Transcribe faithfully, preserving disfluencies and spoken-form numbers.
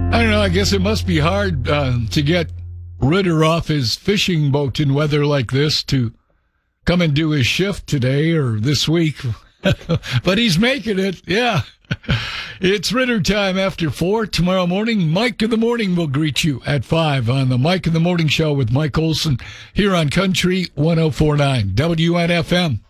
I don't know. I guess it must be hard uh, to get Ritter off his fishing boat in weather like this to come and do his shift today or this week. But he's making it. Yeah. It's Ritter time after four. Tomorrow morning, Mike in the Morning will greet you at five on the Mike in the Morning Show with Mike Olson here on Country one oh four point nine W N F M.